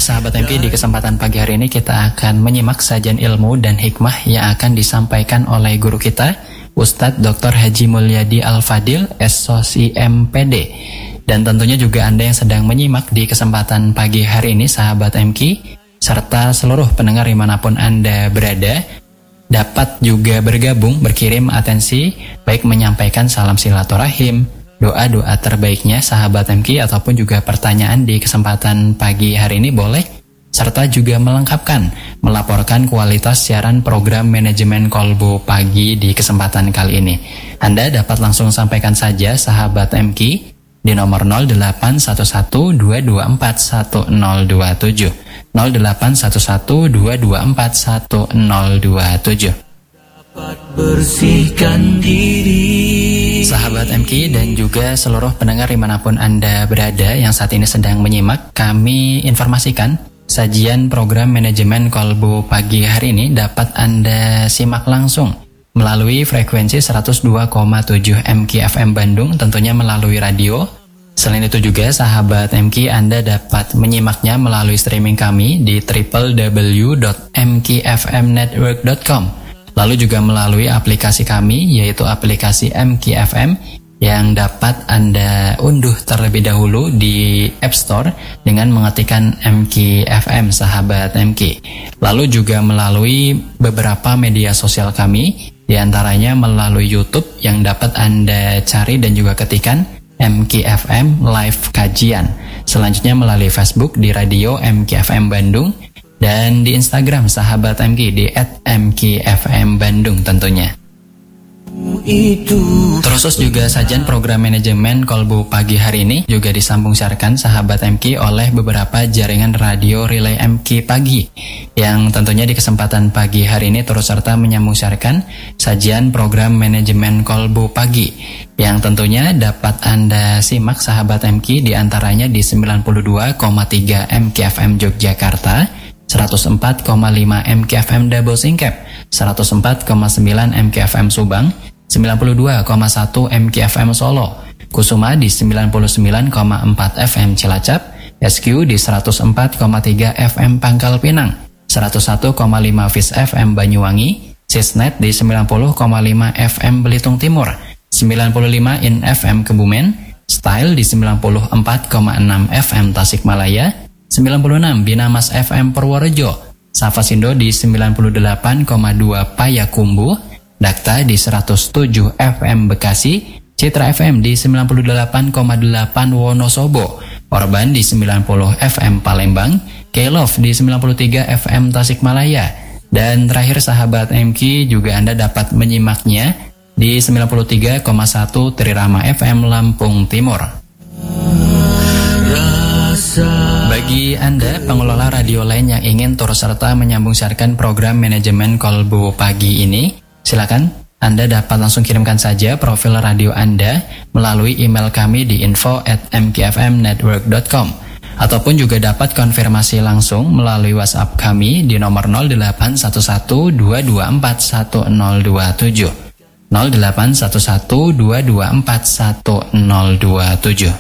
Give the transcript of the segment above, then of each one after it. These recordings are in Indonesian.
sahabat MK, di kesempatan pagi hari ini kita akan menyimak sajian ilmu dan hikmah yang akan disampaikan oleh guru kita, Ustadz Dr. Haji Mulyadi Al-Fadil, SOSI MPD. Dan tentunya juga Anda yang sedang menyimak di kesempatan pagi hari ini, sahabat MK, serta seluruh pendengar dimanapun Anda berada, dapat juga bergabung, berkirim atensi, baik menyampaikan salam silaturahim, doa-doa terbaiknya sahabat MK, ataupun juga pertanyaan di kesempatan pagi hari ini boleh, serta juga melaporkan kualitas siaran program manajemen Kolbu pagi di kesempatan kali ini. Anda dapat langsung sampaikan saja sahabat MK di nomor 0811-224-1027 0811-224-1027. Bersihkan diri. Sahabat MK dan juga seluruh pendengar dimanapun Anda berada yang saat ini sedang menyimak, kami informasikan sajian program manajemen Kolbu pagi hari ini dapat Anda simak langsung melalui frekuensi 102,7 MKFM Bandung, tentunya melalui radio. Selain itu juga sahabat MK, Anda dapat menyimaknya melalui streaming kami di www.mkfmnetwork.com. Lalu juga melalui aplikasi kami, yaitu aplikasi MKFM, yang dapat Anda unduh terlebih dahulu di App Store dengan mengetikkan MKFM, sahabat MK. Lalu juga melalui beberapa media sosial kami, diantaranya melalui YouTube yang dapat Anda cari dan juga ketikkan MKFM Live Kajian. Selanjutnya melalui Facebook di Radio MKFM Bandung, dan di Instagram sahabat MK di @mkfmbandung tentunya. Terus juga sajian program manajemen Kolbu pagi hari ini juga disambung siarkan sahabat MK oleh beberapa jaringan radio relay MK pagi, yang tentunya di kesempatan pagi hari ini turut serta menyambung siarkan sajian program manajemen Kolbu pagi, yang tentunya dapat Anda simak sahabat MK diantaranya di 92,3 MKFM Yogyakarta, 104,5 MKFM Double Singkep, 104,9 MKFM Subang, 92,1 MKFM Solo, Kusuma di 99,4 FM Cilacap, SQ di 104,3 FM Pangkal Pinang, 101,5 Vis FM Banyuwangi, Sisnet di 90,5 FM Belitung Timur, 95 In FM Kebumen, Style di 94,6 FM Tasikmalaya, 96 Binamas FM Purworejo, Safasindo di 98,2 Payakumbuh, Dakta di 107 FM Bekasi, Citra FM di 98,8 Wonosobo, Orban di 90 FM Palembang, K-Love di 93 FM Tasikmalaya, dan terakhir sahabat MK juga Anda dapat menyimaknya di 93,1 Trirama FM Lampung Timur. Bagi Anda pengelola radio lain yang ingin turut serta menyambung siarkan program manajemen Kolbu pagi ini, silakan Anda dapat langsung kirimkan saja profil radio Anda melalui email kami di info@mkfmnetwork.com, ataupun juga dapat konfirmasi langsung melalui WhatsApp kami di nomor 0811-224-1027 0811-224-1027.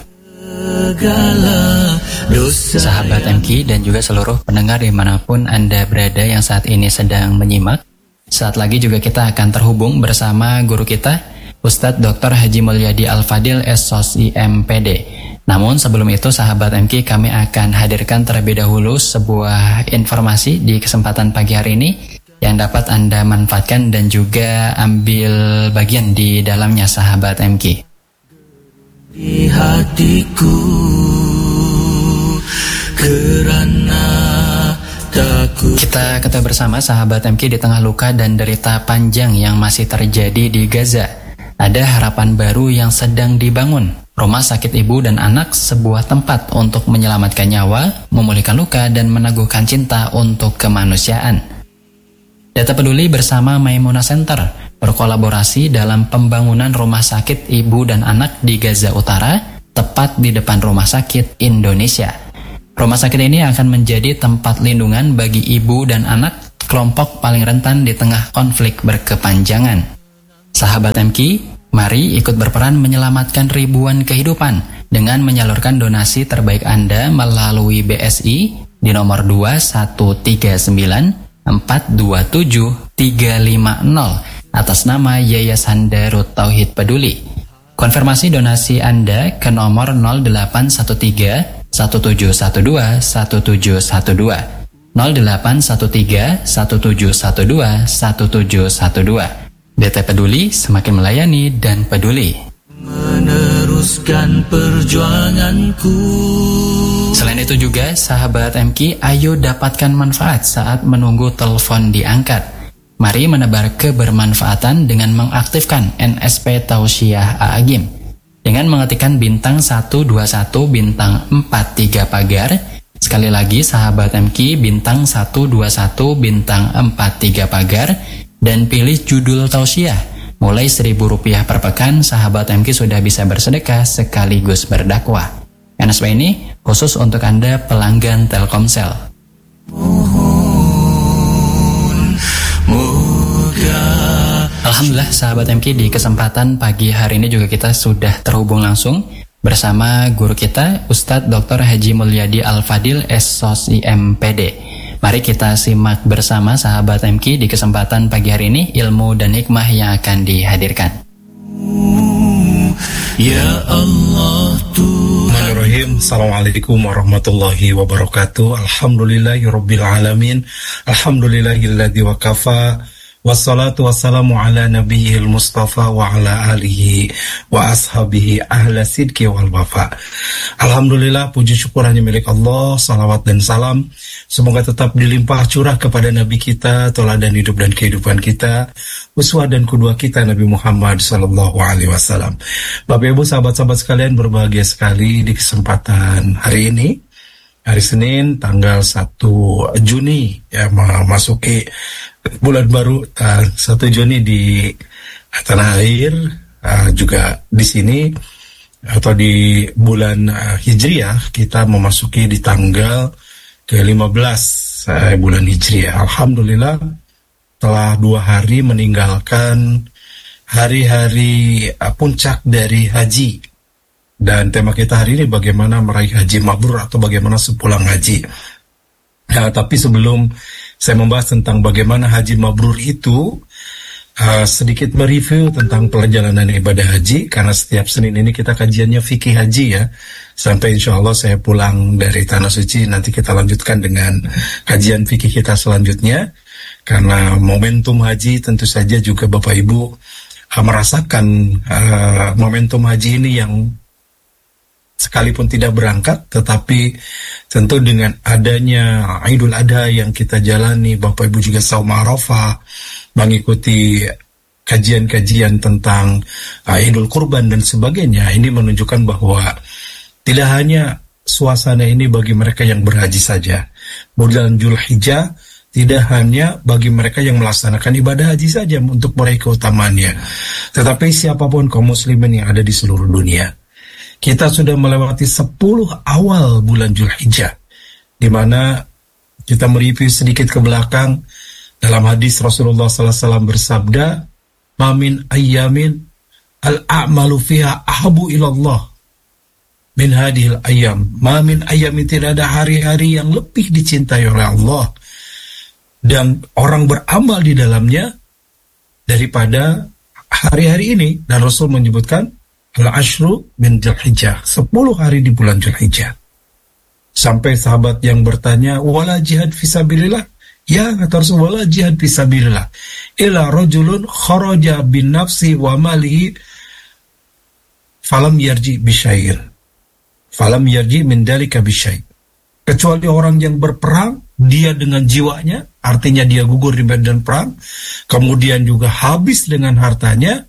Sahabat MK dan juga seluruh pendengar dimanapun Anda berada yang saat ini sedang menyimak, saat lagi juga kita akan terhubung bersama guru kita, Ustadz Dr. Haji Mulyadi Al-Fadil, SOSI MPD. Namun sebelum itu sahabat MK, kami akan hadirkan terlebih dahulu sebuah informasi di kesempatan pagi hari ini yang dapat Anda manfaatkan dan juga ambil bagian di dalamnya sahabat MK. Di hatiku karena takut. Kita bersama sahabat MK di tengah luka dan derita panjang yang masih terjadi di Gaza. Ada harapan baru yang sedang dibangun. Rumah sakit ibu dan anak, sebuah tempat untuk menyelamatkan nyawa, memulihkan luka dan meneguhkan cinta untuk kemanusiaan. Data Peduli bersama Maimuna Center berkolaborasi dalam pembangunan rumah sakit ibu dan anak di Gaza Utara, tepat di depan Rumah Sakit Indonesia. Rumah sakit ini akan menjadi tempat lindungan bagi ibu dan anak, kelompok paling rentan di tengah konflik berkepanjangan. Sahabat MK, mari ikut berperan menyelamatkan ribuan kehidupan dengan menyalurkan donasi terbaik Anda melalui BSI, di nomor 2139427 350 atas nama Yayasan Darut Tauhid Peduli. Konfirmasi donasi Anda ke nomor 0813 1712 1712 0813 1712 1712. DT Peduli, semakin melayani dan peduli. Meneruskan perjuanganku. Selain itu juga, sahabat MK, ayo dapatkan manfaat saat menunggu telepon diangkat. Mari menebar kebermanfaatan dengan mengaktifkan NSP Tausiah A'agim. Dengan mengetikkan bintang 121 bintang 43 pagar. Sekali lagi sahabat MK, bintang 121 bintang 43 pagar. Dan pilih judul tausiah. Mulai Rp1.000 per pekan, sahabat MK sudah bisa bersedekah sekaligus berdakwah. NSP ini khusus untuk Anda pelanggan Telkomsel. Alhamdulillah sahabat MK, di kesempatan pagi hari ini juga kita sudah terhubung langsung bersama guru kita Ustadz Dr. Haji Mulyadi Al-Fadil SOS MPD. Mari kita simak bersama sahabat MK di kesempatan pagi hari ini ilmu dan hikmah yang akan dihadirkan. Ya Allah Bismillahirrahmanirrahim. Assalamualaikum warahmatullahi wabarakatuh. Alhamdulillahirabbil alamin. Alhamdulillahilladzi wa kafa. Wassalatu wassalamu ala nabiyil mustafa wa ala alihi wa ashabihi ahla sidki wal wafa. Alhamdulillah, puji syukur hanya milik Allah. Salawat dan salam semoga tetap dilimpah curah kepada Nabi kita, teladan hidup dan kehidupan kita, uswah dan kudwah kita Nabi Muhammad sallallahu alaihi wasallam. Bapak Ibu, sahabat-sahabat sekalian, berbahagia sekali di kesempatan hari ini, hari Senin tanggal 1 Juni ya, memasuki bulan baru 1 Juni di tanah air, juga di sini atau di bulan Hijriah kita memasuki di tanggal ke-15 bulan Hijriah. Alhamdulillah telah 2 hari meninggalkan hari-hari puncak dari haji. Dan tema kita hari ini bagaimana meraih haji mabrur atau bagaimana sepulang haji. Nah, tapi sebelum saya membahas tentang bagaimana haji mabrur itu, sedikit mereview tentang perjalanan ibadah haji, karena setiap Senin ini kita kajiannya fikih haji ya, sampai insya Allah saya pulang dari Tanah Suci, nanti kita lanjutkan dengan kajian fikih kita selanjutnya, karena momentum haji tentu saja juga Bapak Ibu merasakan momentum haji ini yang sekalipun tidak berangkat, tetapi tentu dengan adanya Idul Adha yang kita jalani, Bapak Ibu juga saum Arafah, mengikuti kajian-kajian tentang Idul Kurban dan sebagainya, ini menunjukkan bahwa tidak hanya suasana ini bagi mereka yang berhaji saja. Bulan Dzulhijjah tidak hanya bagi mereka yang melaksanakan ibadah haji saja untuk meraih keutamaannya, tetapi siapapun kaum muslimin yang ada di seluruh dunia. Kita sudah melewati 10 awal bulan Dzulhijjah, di mana kita mereview sedikit ke belakang. Dalam hadis Rasulullah SAW bersabda, "Mamin ayyamin al-a'malu fiha ahabu ilallah min hadhil ayyam." Mamin ayyamin, tidak ada hari-hari yang lebih dicintai oleh Allah dan orang beramal di dalamnya daripada hari-hari ini. Dan Rasul menyebutkan al-ashru min Dzulhijjah, 10 hari di bulan Dzulhijjah. Sampai sahabat yang bertanya, wala jihad fisabilillah? Ya, kata Rasul, wala jihad fisabilillah illa rajulun kharaja bin nafsi wa malihi falam yarji bisyai'in. Falam yarji min dalika bisyai'. Kecuali orang yang berperang, dia dengan jiwanya, artinya dia gugur di medan perang, kemudian juga habis dengan hartanya,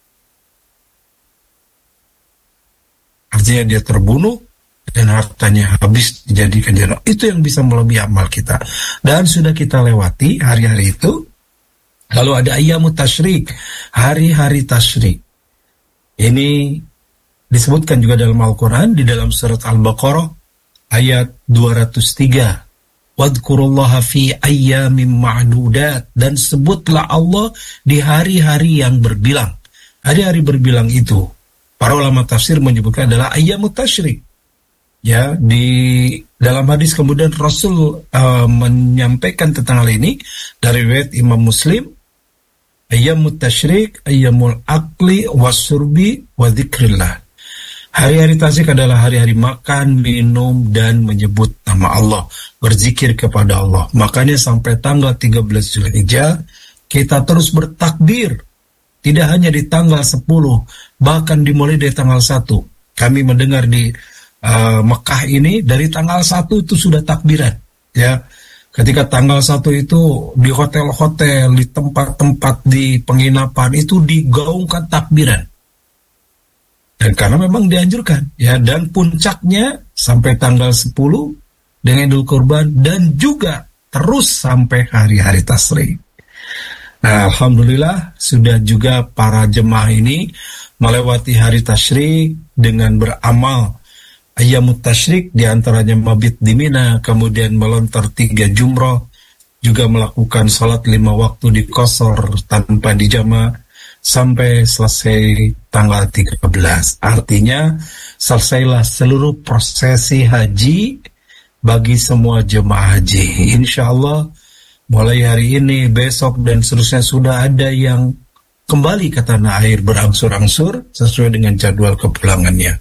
artinya dia terbunuh dan hartanya habis dijadikan jannah. Itu yang bisa melebihi amal kita. Dan sudah kita lewati hari-hari itu. Lalu ada ayyamut tasyrik, hari-hari tasyrik. Ini disebutkan juga dalam Al-Quran, di dalam surat Al-Baqarah ayat 203. Wadkurullaha fi ayyamin ma'dudat, dan sebutlah Allah di hari-hari yang berbilang. Hari-hari berbilang itu para ulama tafsir menyebutkan adalah ayyamut tasyrik. Ya, di Dalam hadis kemudian Rasul menyampaikan tentang hal ini dari riwayat Imam Muslim, ayyamut tasyrik, ayyamul akli wasurbi wa dzikrillah. Hari-hari tasyrik adalah hari-hari makan, minum, dan menyebut nama Allah, berzikir kepada Allah. Makanya sampai tanggal 13 Zulhijjah, kita terus bertakbir. Tidak hanya di tanggal 10, bahkan dimulai dari tanggal 1. Kami mendengar di Mekah ini, dari tanggal 1 itu sudah takbiran. Ya, ketika tanggal 1 itu di hotel-hotel, di tempat-tempat, di penginapan, itu digaungkan takbiran. Dan karena memang dianjurkan, ya, dan puncaknya sampai tanggal 10 dengan Idul Kurban dan juga terus sampai hari-hari tasyrik. Nah, alhamdulillah sudah juga para jemaah ini melewati hari tasyrik dengan beramal ayyamut tasyrik, diantaranya mabit di Mina, kemudian melontar 3 jumrah, juga melakukan salat 5 waktu di qasar tanpa dijama sampai selesai tanggal 13. Artinya selesailah seluruh prosesi haji bagi semua jemaah haji. Insya Allah mulai hari ini, besok, dan seterusnya sudah ada yang kembali ke tanah air berangsur-angsur sesuai dengan jadwal kepulangannya.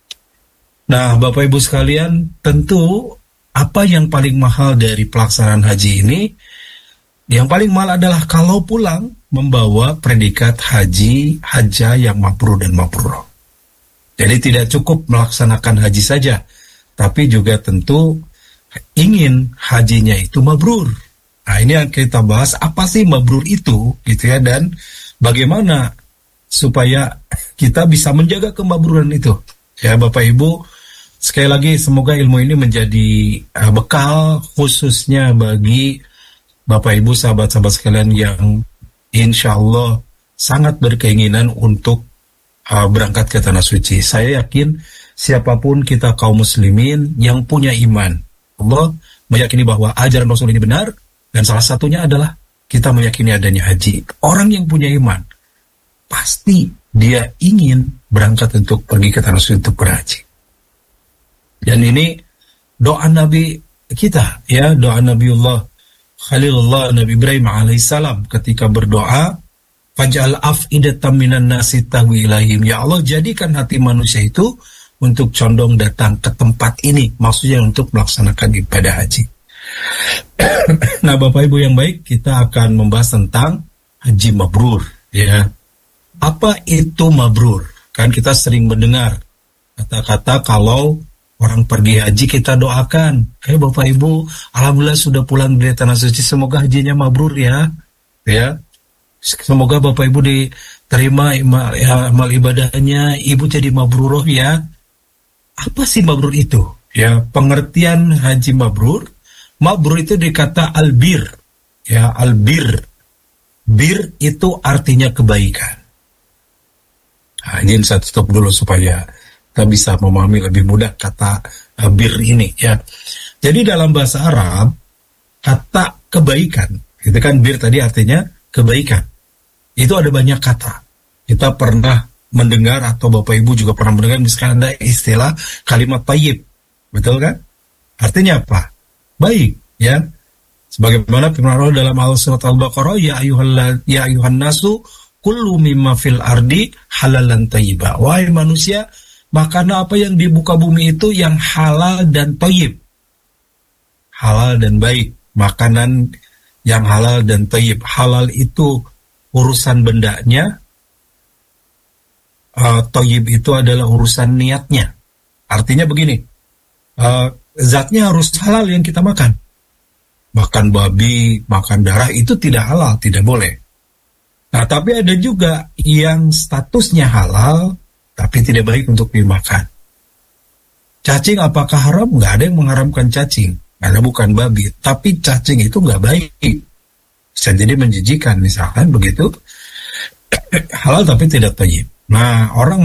Nah, Bapak Ibu sekalian, tentu apa yang paling mahal dari pelaksanaan haji ini? Yang paling mahal adalah kalau pulang membawa predikat hajah yang mabrur dan mabrurah. Jadi tidak cukup melaksanakan haji saja, tapi juga tentu ingin hajinya itu mabrur. Nah, ini yang kita bahas, apa sih mabrur itu, gitu ya, dan bagaimana supaya kita bisa menjaga kemabruran itu. Ya, Bapak Ibu, sekali lagi semoga ilmu ini menjadi bekal khususnya bagi Bapak Ibu, sahabat-sahabat sekalian yang insya Allah sangat berkeinginan untuk berangkat ke Tanah Suci. Saya yakin siapapun kita kaum muslimin yang punya iman, Allah meyakini bahwa ajaran Rasul ini benar, dan salah satunya adalah kita meyakini adanya haji. Orang yang punya iman, pasti dia ingin berangkat untuk pergi ke Tanah Suci untuk berhaji. Dan ini doa Nabi kita, ya, doa Nabiullah Khalilullah Nabi Ibrahim alaihissalam ketika berdoa, faj'al af'idatan minan nasi tahwi ilaihim. Ya Allah, jadikan hati manusia itu untuk condong datang ke tempat ini, maksudnya untuk melaksanakan ibadah haji. Nah, Bapak Ibu yang baik, kita akan membahas tentang haji mabrur, ya. Apa itu mabrur? Kan kita sering mendengar kata-kata kalau orang pergi haji kita doakan, Bapak Ibu, alhamdulillah sudah pulang dari Tanah Suci, semoga hajinya mabrur ya. Ya. Semoga Bapak Ibu diterima amal ibadahnya, Ibu jadi mabruroh ya. Apa sih mabrur itu? Ya, pengertian haji mabrur. Mabrur itu dikata albir. Ya, albir. Bir itu artinya kebaikan. Nah, ini saya stop dulu supaya kita bisa memahami lebih mudah kata bir ini, ya. Jadi dalam bahasa Arab, kata kebaikan, itu kan bir tadi artinya kebaikan. Itu ada banyak kata. Kita pernah mendengar, atau Bapak Ibu juga pernah mendengar, misalkan ada istilah kalimat tayyib. Betul kan? Artinya apa? Baik, ya. Sebagaimana firman Allah dalam surat Al-Baqarah, ya ayuhan nasu kullu mimma fil ardi halalan tayyiba. Wahai manusia, makan apa yang di muka bumi itu yang halal dan thayyib. Halal dan baik. Makanan yang halal dan thayyib. Halal itu urusan bendanya. Thayyib itu adalah urusan niatnya. Artinya begini. Zatnya harus halal yang kita makan. Makan babi, makan darah itu tidak halal, tidak boleh. Nah, tapi ada juga yang statusnya halal, tapi tidak baik untuk dimakan. Cacing apakah haram? Nggak ada yang mengharamkan cacing, karena bukan babi. Tapi cacing itu nggak baik. Bisa jadi menjijikan, misalkan begitu. Halal tapi tidak thayyib. Nah, orang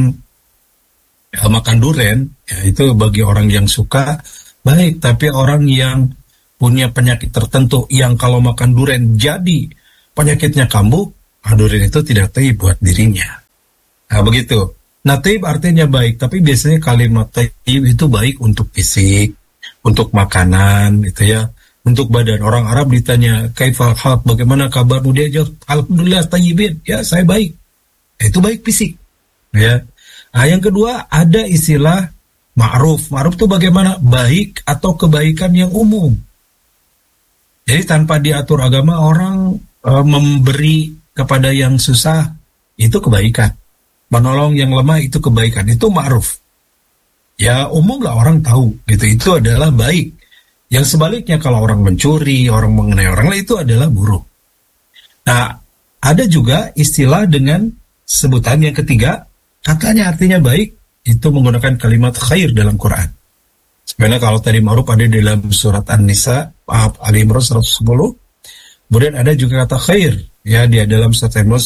makan durian, ya itu bagi orang yang suka baik. Tapi orang yang punya penyakit tertentu, yang kalau makan durian jadi penyakitnya kambuh, durian itu tidak thayyib buat dirinya. Nah, begitu. Nah, thayyib artinya baik, tapi biasanya kalimat thayyib itu baik untuk fisik, untuk makanan gitu ya. Untuk badan, orang Arab ditanya kaifal hal, bagaimana kabarmu, dia jawab alhamdulillah tayyibin, ya saya baik. Itu baik fisik ya. Nah, yang kedua ada istilah ma'ruf. Ma'ruf itu bagaimana? Baik atau kebaikan yang umum. Jadi tanpa diatur agama, orang memberi kepada yang susah itu kebaikan. Menolong yang lemah itu kebaikan. Itu ma'ruf. Ya umum lah, orang tahu gitu. Itu adalah baik. Yang sebaliknya kalau orang mencuri, orang mengenai orang lain, itu adalah buruk. Nah, ada juga istilah dengan sebutan yang ketiga, katanya artinya baik, itu menggunakan kalimat khair dalam Quran. Sebenarnya kalau tadi ma'ruf ada di dalam surat An-Nisa, Ali Imran 110, kemudian ada juga kata khair, ya di dalam surat An-Imran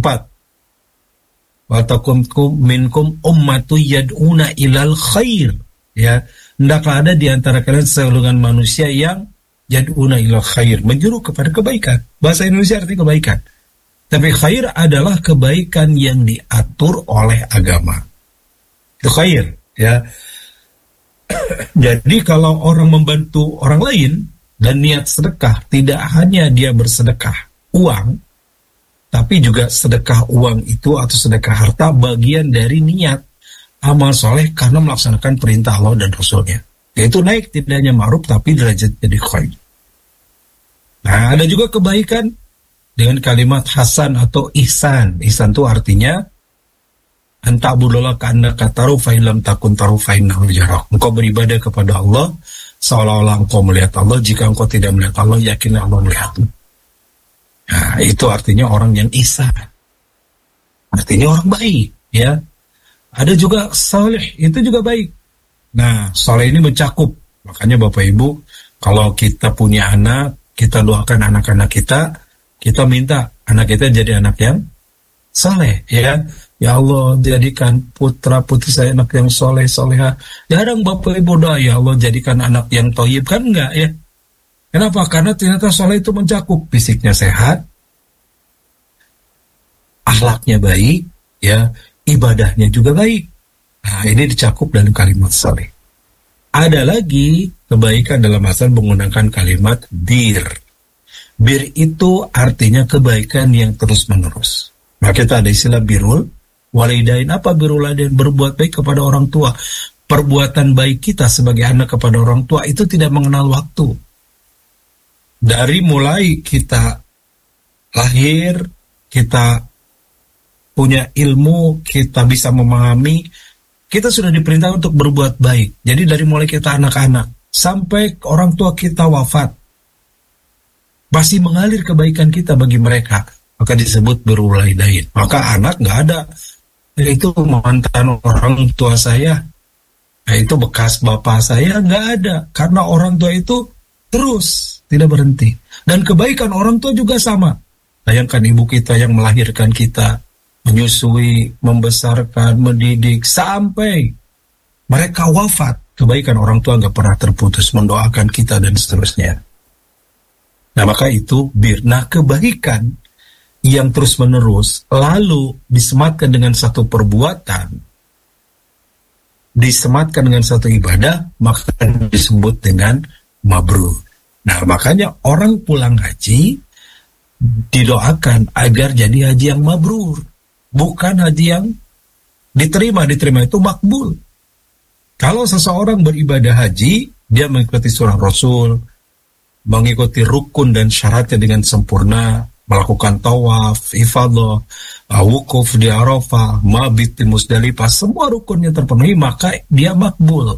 104. Wa takum minkum ummatu yad'una ilal khair, ya. Hendaklah ada di antara kalian segolongan manusia yang yad'una ilal khair, menjuru kepada kebaikan. Bahasa Indonesia artinya kebaikan. Tapi khair adalah kebaikan yang diatur oleh agama. Itu khair, ya. Jadi kalau orang membantu orang lain dan niat sedekah, tidak hanya dia bersedekah uang, tapi juga sedekah uang itu atau sedekah harta bagian dari niat amal soleh karena melaksanakan perintah Allah dan Rasulnya. Yaitu naik tidak hanya ma'ruf tapi derajat jadi khair. Nah, ada juga kebaikan dengan kalimat hasan atau ihsan. Ihsan itu artinya anta'budolah ka'annaka taru fa'ilam takun taru fa'innahu yarah. Engkau beribadah kepada Allah seolah-olah engkau melihat Allah. Jika engkau tidak melihat Allah, yakinlah Allah melihatmu. Nah, itu artinya orang yang ihsan. Artinya orang baik, ya. Ada juga saleh, itu juga baik. Nah, saleh ini mencakup. Makanya Bapak Ibu, kalau kita punya anak, kita doakan anak-anak kita minta anak kita jadi anak yang saleh, ya. Ya Allah, jadikan putra putri saya anak yang soleh, soleha. Jarang Bapak Ibu doa, ya Allah jadikan anak yang thayyib, kan enggak ya. Kenapa? Karena ternyata soleh itu mencakup fisiknya sehat, akhlaknya baik, ya, ibadahnya juga baik. Nah, ini dicakup dalam kalimat soleh. Ada lagi kebaikan dalam asal menggunakan kalimat bir. Bir itu artinya kebaikan yang terus-menerus. Maka kita ada istilah birul walidain. Apa birul walidain? Berbuat baik kepada orang tua. Perbuatan baik kita sebagai anak kepada orang tua itu tidak mengenal waktu. Dari mulai kita lahir, kita punya ilmu, kita bisa memahami, kita sudah diperintah untuk berbuat baik. Jadi dari mulai kita anak-anak sampai orang tua kita wafat, pasti mengalir kebaikan kita bagi mereka. Maka disebut birrul walidain. Maka anak nggak ada, itu mantan orang tua saya, itu bekas bapak saya, nggak ada. Karena orang tua itu terus, tidak berhenti. Dan kebaikan orang tua juga sama. Bayangkan ibu kita yang melahirkan kita, menyusui, membesarkan, mendidik, sampai mereka wafat. Kebaikan orang tua nggak pernah terputus, mendoakan kita dan seterusnya. Nah, maka itu bir. Nah, kebaikan yang terus-menerus lalu disematkan dengan satu perbuatan, disematkan dengan satu ibadah, maka disebut dengan mabrur. Nah, makanya orang pulang haji didoakan agar jadi haji yang mabrur, bukan haji yang diterima itu makbul. Kalau seseorang beribadah haji, dia mengikuti surah Rasul, mengikuti rukun dan syaratnya dengan sempurna, melakukan tawaf, ifadah, wukuf di Arafah, mabit di Musdalifah, semua rukunnya terpenuhi, maka dia makbul.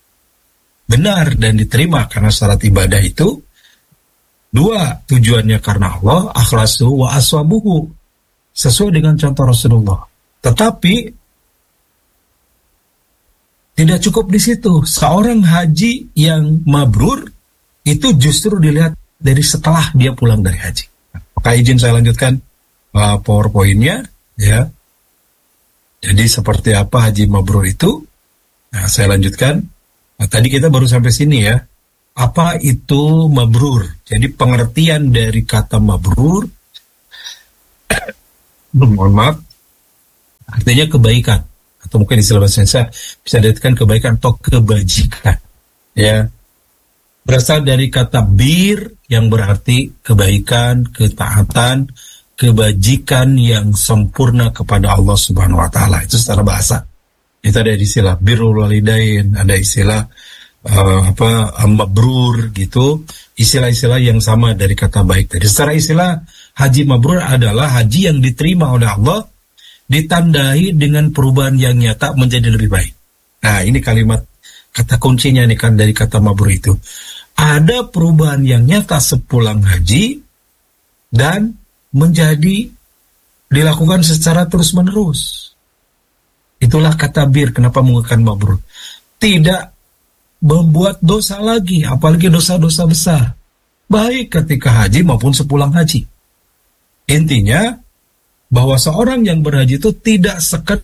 Benar dan diterima karena syarat ibadah itu dua, tujuannya karena Allah, akhlasu wa aswabuhu, sesuai dengan contoh Rasulullah. Tetapi tidak cukup di situ. Seorang haji yang mabrur itu justru dilihat dari setelah dia pulang dari haji. Maka izin saya lanjutkan PowerPoint-nya, ya. Jadi seperti apa haji mabrur itu? Nah, saya lanjutkan. Nah, tadi kita baru sampai sini ya. Apa itu mabrur? Jadi pengertian dari kata mabrur, mohon maaf, artinya kebaikan. Atau mungkin istilah bahasa Indonesia bisa diartikan kebaikan atau kebajikan. Ya. berasal dari kata bir yang berarti kebaikan, ketaatan, kebajikan yang sempurna kepada Allah Subhanahu wa taala. Itu secara bahasa. Itu ada istilah birrul walidain, ada istilah mabrur gitu, istilah-istilah yang sama dari kata baik tadi. Secara istilah haji mabrur adalah haji yang diterima oleh Allah ditandai dengan perubahan yang nyata menjadi lebih baik. Nah, ini kalimat kata kuncinya nih kan dari kata mabrur itu. Ada perubahan yang nyata sepulang haji dan menjadi dilakukan secara terus-menerus. Itulah kata bir, kenapa menggunakan mabrur. Tidak membuat dosa lagi, apalagi dosa-dosa besar. Baik ketika haji maupun sepulang haji. Intinya, bahwa seorang yang berhaji itu tidak sekedar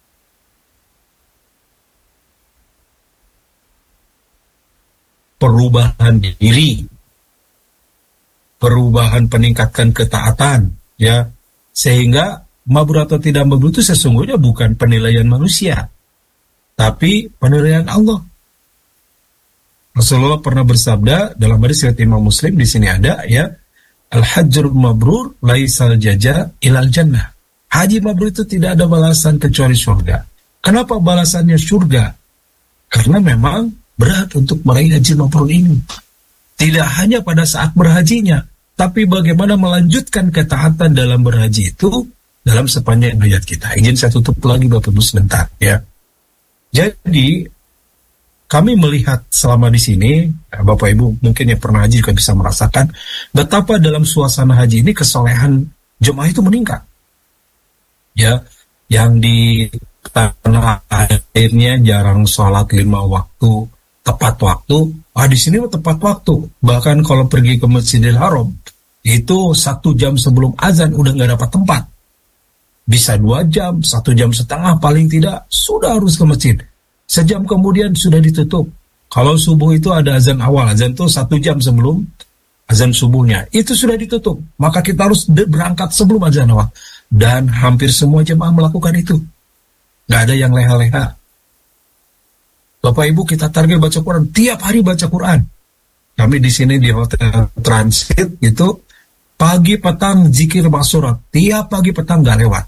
perubahan diri, perubahan peningkatkan ketaatan, ya, sehingga mabrur atau tidak mabrur itu sesungguhnya bukan penilaian manusia, tapi penilaian Allah. Rasulullah pernah bersabda dalam hadis riwayat Imam Muslim, di sini ada ya, al-hajjul mabrur laisal jaza ilal jannah. Haji mabrur itu tidak ada balasan kecuali surga. Kenapa balasannya surga? Karena memang berat untuk meraih haji mabrur ini. Tidak hanya pada saat berhajinya, tapi bagaimana melanjutkan ketaatan dalam berhaji itu dalam sepanjang hayat kita. Izin saya tutup lagi Bapak Ibu sebentar ya. Jadi kami melihat selama di sini, Bapak Ibu mungkin yang pernah haji juga bisa merasakan betapa dalam suasana haji ini kesolehan jemaah itu meningkat. Ya, yang di tanah airnya jarang sholat 5 waktu tepat waktu. Di sini tepat waktu. Bahkan kalau pergi ke Masjidil Haram itu 1 jam sebelum azan udah nggak dapat tempat. Bisa 2 jam, 1 jam setengah paling tidak sudah harus ke masjid. Sejam kemudian sudah ditutup. Kalau subuh itu ada azan awal, azan itu 1 jam sebelum azan subuhnya, itu sudah ditutup. Maka kita harus berangkat sebelum azan awal. Dan hampir semua jemaah melakukan itu. Gak ada yang leha-leha. Bapak Ibu, kita target baca Quran, tiap hari baca Quran. Kami di sini di hotel transit itu pagi petang zikir masurat, tiap pagi petang gak lewat.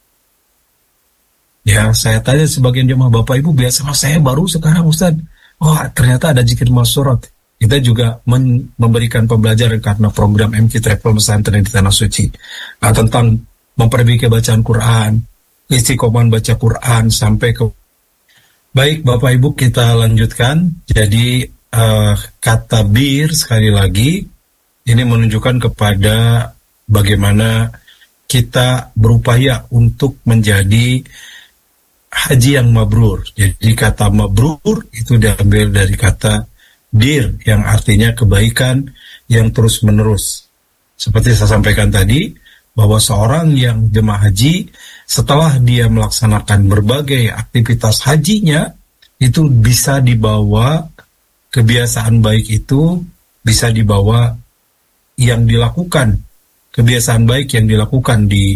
Ya, saya tanya sebagian jemaah, Bapak Ibu biasa, saya baru sekarang Ustaz. Oh, ternyata ada zikir masurat. Kita juga memberikan pembelajaran karena program MK Travel Pesantren di Tanah Suci. Nah, tentang memperbaiki bacaan Quran, istiqomah baca Quran sampai ke. Baik, Bapak Ibu kita lanjutkan. Jadi kata bir sekali lagi ini menunjukkan kepada bagaimana kita berupaya untuk menjadi haji yang mabrur. Jadi kata mabrur itu diambil dari kata dir yang artinya kebaikan yang terus menerus. Seperti saya sampaikan tadi, bahwa seorang yang jemaah haji setelah dia melaksanakan berbagai aktivitas hajinya itu bisa dibawa kebiasaan baik itu, bisa dibawa yang dilakukan, kebiasaan baik yang dilakukan di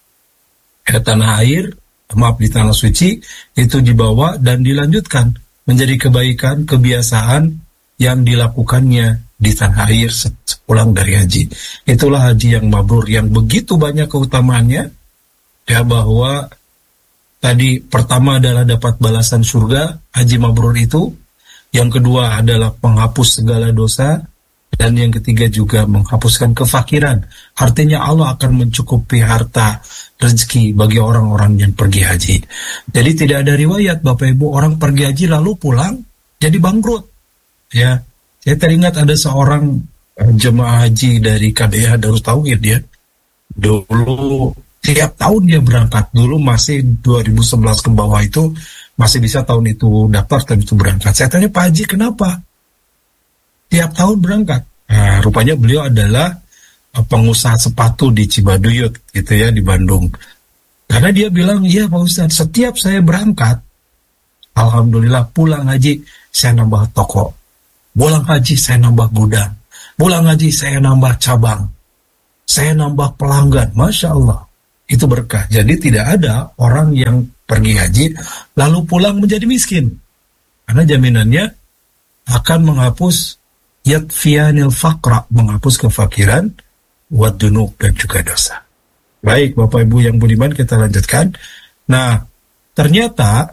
tanah air, di Tanah Suci, itu dibawa dan dilanjutkan menjadi kebaikan, kebiasaan yang dilakukannya di tanah air sepulang dari haji. Itulah haji yang mabrur, yang begitu banyak keutamaannya, ya, bahwa tadi pertama adalah dapat balasan surga, haji mabrur itu. Yang kedua adalah penghapus segala dosa. Dan yang ketiga juga menghapuskan kefakiran. Artinya Allah akan mencukupi harta rezeki bagi orang-orang yang pergi haji. Jadi tidak ada riwayat Bapak Ibu orang pergi haji lalu pulang jadi bangkrut. Ya, saya teringat ada seorang jemaah haji dari KBH Darut Tauhid ya. Dulu tiap tahun dia berangkat. Dulu masih 2011 ke bawah itu masih bisa tahun itu daftar dan itu berangkat. Saya tanya, Pak Haji kenapa? Tiap tahun berangkat. Nah, rupanya beliau adalah pengusaha sepatu di Cibaduyut gitu ya, di Bandung. Karena dia bilang, iya Pak Ustadz, setiap saya berangkat, alhamdulillah pulang haji saya nambah toko, pulang haji saya nambah gudang, pulang haji saya nambah cabang, saya nambah pelanggan. Masya Allah, itu berkah. Jadi tidak ada orang yang pergi haji lalu pulang menjadi miskin, karena jaminannya akan menghapus yatfiyanil faqra, menghapus kefakiran, wadunub, dan juga dosa. Baik, Bapak Ibu yang budiman, kita lanjutkan. Nah, ternyata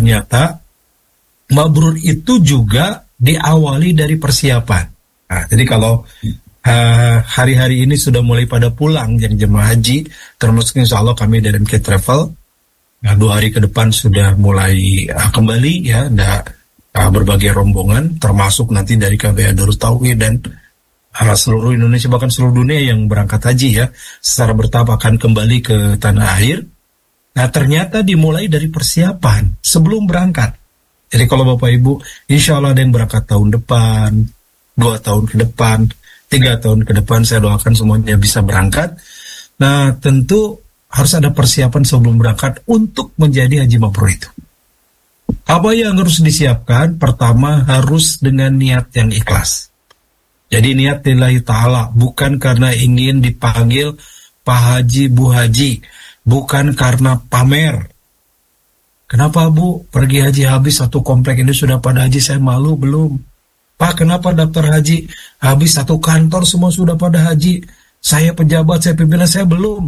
mabrur itu juga diawali dari persiapan. Nah, jadi kalau hari-hari ini sudah mulai pada pulang yang jemaah haji, termasuk insya Allah kami dari MK Travel, 2 hari ke depan sudah mulai kembali ya, ada berbagai rombongan, termasuk nanti dari KBA Darut Tauhid dan seluruh Indonesia, bahkan seluruh dunia yang berangkat haji ya, secara bertahap akan kembali ke tanah air. Nah, ternyata dimulai dari persiapan sebelum berangkat. Jadi kalau Bapak Ibu, insya Allah ada yang berangkat tahun depan, 2 tahun ke depan, 3 tahun ke depan, saya doakan semuanya bisa berangkat. Nah, tentu harus ada persiapan sebelum berangkat untuk menjadi haji mabrur itu. Apa yang harus disiapkan? Pertama, harus dengan niat yang ikhlas. Jadi niat lillahi ta'ala, bukan karena ingin dipanggil Pak Haji, Bu Haji, bukan karena pamer. Kenapa Bu, pergi haji habis satu komplek ini sudah pada haji, saya malu belum? Pak, kenapa daftar haji habis satu kantor semua sudah pada haji, saya pejabat, saya pimpinan, saya belum.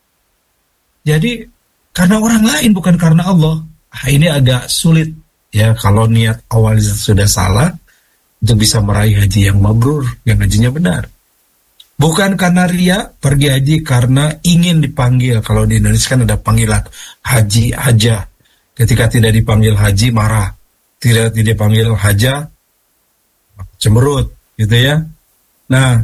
Jadi karena orang lain, bukan karena Allah. Ini agak sulit ya kalau niat awalnya sudah salah untuk bisa meraih haji yang mabrur, yang hajinya benar. Bukan karena ria, pergi haji karena ingin dipanggil. Kalau di Indonesia kan ada panggilan haji aja. Ketika tidak dipanggil haji marah, tidak dipanggil haja cemberut, gitu ya. Nah,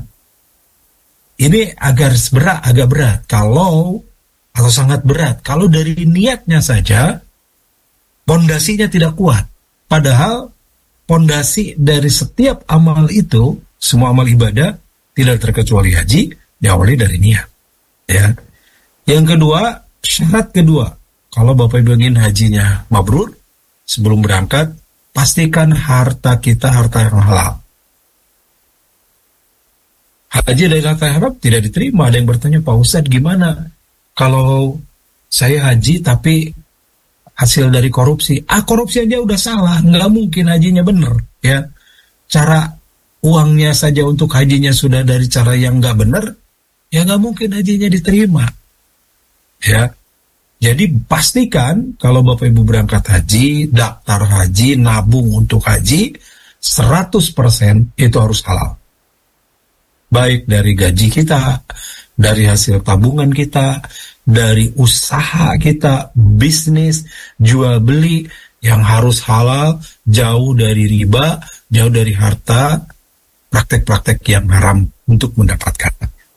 ini agak berat kalau atau sangat berat kalau dari niatnya saja pondasinya tidak kuat. Padahal pondasi dari setiap amal itu, semua amal ibadah tidak terkecuali haji, diawali dari niat. Ya. Yang kedua, syarat kedua, kalau Bapak Ibu ingin hajinya mabrur, sebelum berangkat, pastikan harta kita harta yang halal. Haji dari harta yang haram tidak diterima. Ada yang bertanya, Pak Ustadz gimana kalau saya haji tapi hasil dari korupsi? Korupsi aja udah salah, nggak mungkin hajinya bener. Ya, cara uangnya saja untuk hajinya sudah dari cara yang nggak bener, ya nggak mungkin hajinya diterima. Ya, jadi pastikan kalau Bapak Ibu berangkat haji, daftar haji, nabung untuk haji, 100% itu harus halal. Baik dari gaji kita, dari hasil tabungan kita, dari usaha kita, bisnis, jual beli, yang harus halal, jauh dari riba, jauh dari harta, praktek-praktek yang haram untuk mendapatkan.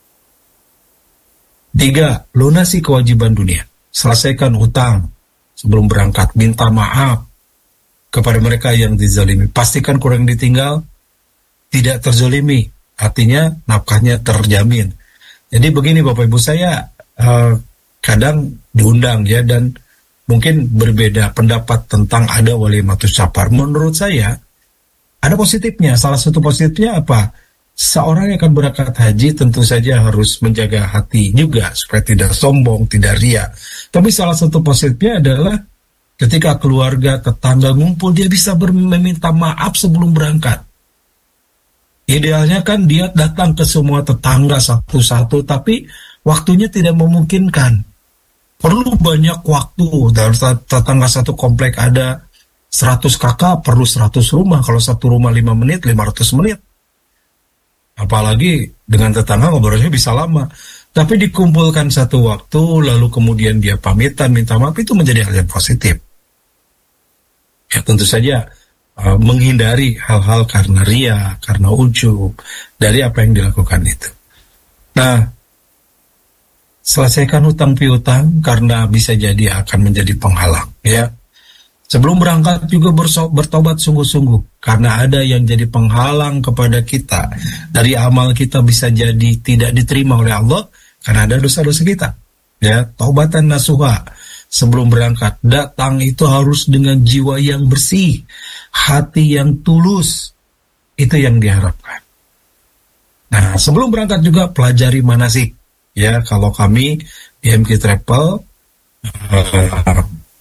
3, lunasi kewajiban dunia. Selesaikan hutang sebelum berangkat, minta maaf kepada mereka yang dizalimi. Pastikan kurang ditinggal, tidak terzalimi, artinya nafkahnya terjamin. Jadi begini Bapak Ibu, saya kadang diundang ya, dan mungkin berbeda pendapat tentang ada walimatus safar. Menurut saya ada positifnya. Salah satu positifnya apa? Seorang yang akan berangkat haji tentu saja harus menjaga hati juga supaya tidak sombong, tidak ria. Tapi salah satu positifnya adalah ketika keluarga, tetangga ngumpul, dia bisa meminta maaf sebelum berangkat. Idealnya kan dia datang ke semua tetangga satu-satu, tapi waktunya tidak memungkinkan. Perlu banyak waktu. Dalam tetangga satu komplek ada 100 kakak, perlu 100 rumah. Kalau satu rumah 5 menit, 500 menit. Apalagi dengan tetangga ngobrolnya bisa lama. Tapi dikumpulkan satu waktu, lalu kemudian dia pamitan, minta maaf, itu menjadi hal yang positif. Ya tentu saja menghindari hal-hal karena ria, karena ujub, dari apa yang dilakukan itu. Nah, selesaikan hutang piutang karena bisa jadi akan menjadi penghalang. Ya. Sebelum berangkat juga bertobat sungguh-sungguh, karena ada yang jadi penghalang kepada kita. Dari amal kita bisa jadi tidak diterima oleh Allah, karena ada dosa-dosa kita. Ya, taubatan nasuha. Sebelum berangkat, datang itu harus dengan jiwa yang bersih, hati yang tulus. Itu yang diharapkan. Nah, sebelum berangkat juga pelajari manasik. Ya, kalau kami di MK Travel